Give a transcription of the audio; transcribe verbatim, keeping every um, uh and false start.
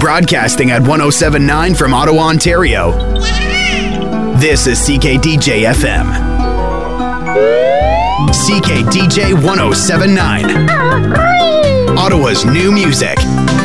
Broadcasting at one oh seven point nine from Ottawa, Ontario. This is C K D J F M. C K D J one oh seven point nine. Ottawa's new music.